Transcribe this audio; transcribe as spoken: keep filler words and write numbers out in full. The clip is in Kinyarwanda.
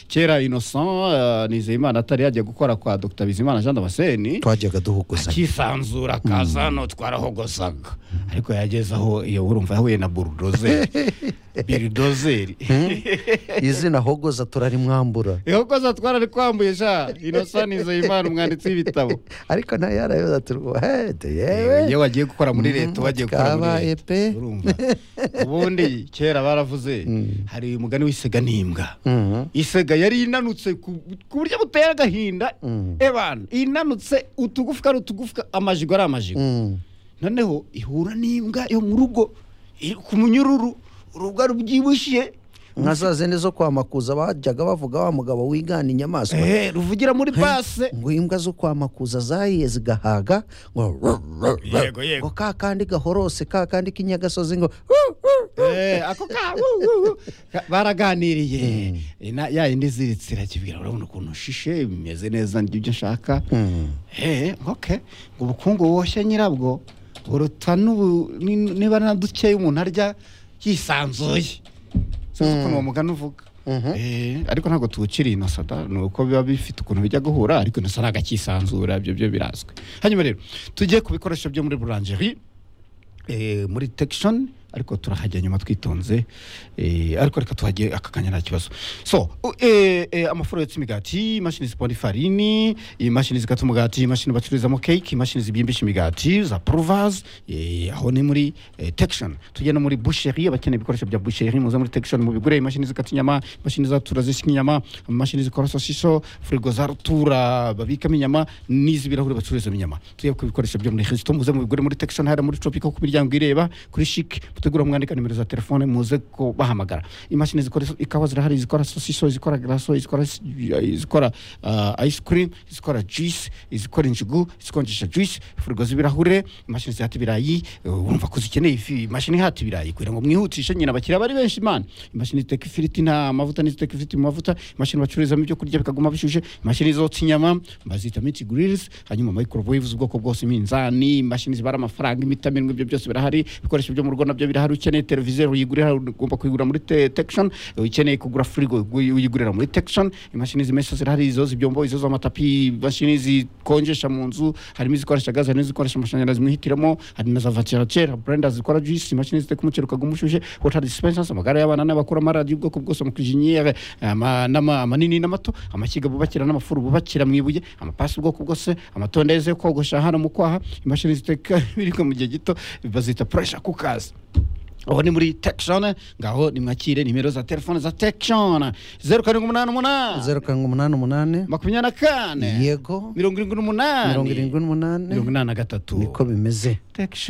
kera Innocent uh, Nizeyimana atari yajya gukora kwa Dr Bizimana Jean Damascene twajyaga duhuguza akisanzura kazano mm. twarahogosaga mm. ariko yageze aho iyo urumva yahuye na bulldozer bulldozer izina hogoza turari mwambura hogoza twarari kwambuye sha Innocent Nizeyimana umwanditsi w'ibitabo ariko na yarayoza turwa hede yewe yewe wagiye gukora muri leta wagiye gukora muri leta urumva ubundi kera baravuze mm. hari umugani w'isega n'imbwa mm. isega yari inanutse ku buryo butera gahinda mm. ebana inanutse utugufwa utugufwa amajigo ari amajigo mm. noneho ihura n'imbwa yo mu rugo ku munyururu urugo rubyibushye nkazaze nezo kwa makuza bajyaga bavuga wa mugabo wigana inyamaswa eh ruvugira muri base ngo imbwa zo kwa makuza zahiye zigahaga ngo yego yego ka kandi gahorose ka kandi kinyagasozi ngo eh ako ka baraganiriye ya indi ziritsira kibwira urabona ukuntu shishe bimeze neza ndibyo nshaka eh okay ngo ubukungu woshye nyirabwo uruta n'ubu niba nadukeye umuntu arya yisanzuye ukuntu uwo mugani uvuga eh ariko ntabwo tuwukiri Innocent nuko biba bifite ukuntu bijya guhura ariko Innocent agakisanzura ibyo byo birazwe hanyuma rero tugiye kubikoresha byo muri boulangerie eh muri Textion ariko turahajya nyuma twitonze eh ariko reka tuhagiye akakanya nta kibazo so eh, eh amafuro y'imigati imashini zipona ifarini imashini zikata umugati imashini bacururizamo cake imashini zibyimbisha imigati za provaz eh aho ni muri eh, Textion tugenda muri boucherie abakeneye ibikoresho bya boucherie muza muri Textion mu bigure imashini zikata inyama imashini za tura zishyika inyama imashini zikora sosiso frigo za rutura babika inyama n'izibirahure bacururiza inyama tugiye kubikoresho byo muri Kristo muza mu bigure muri Textion hari muri Tropical ku miryango ireba kuri chic tegura mwandika nimero za telefone muze ko bahamagara imashini zikora ikawa zirahari zikora sosiso zikora glaso zikora zikora uh, ice cream zikora juice zikora injugu zikonjesha juice frigo zibirahure imashini zihata birayi urumva ko zikeneye ifi imashini hata birayi kugira ngo mwihutishe nyina bakira bari benshi man imashini ziteka ifiriti na mavuta n'iziteka ifiriti mu mavuta imashini bacururizamo ibyo kurya bikaguma bishuje imashini zotsa inyama bazita meat grills hanyuma microwaves ubwoko bwose iminzani imashini zibara amafaranga imitaminwa ibyo byose birahari ibikoresho byo mu rugo nabyo birahari ukeneye televiziyo uyigurira ugomba kuyigura muri Textion ukeneye kugura frigo uyigurira muri Textion imashini zimesa zirahari izo zibyombo izo z'amatapi imashini zikonjesha mu nzu harimo izikoresha gaze n'izikoresha amashanyarazi muhitiramo hari na za ventilateur blender zikora juice imashini ziteka umuceri ukagumushuje water dispensers amagara y'abana n'abakora amaradi ubwoko bwose mu cuisiniere ama manini n'amato amakiga bubakira n'amafuru bubakira mwibuye amapasi ubwoko bwose amatondeze kogosha hano mu kwaha imashini ziteka biriko mu gihe gito bazita pressure cookers aho ni muri Textion ngaho nimwakire nimero za telefone za Textion zero karindwi umunani umunani zero karindwi umunani umunani makumyabiri na kane yego mirongo irindwi n'umunani mirongo irindwi n'umunani mirongo inani na gatatu niko bimeze Textion.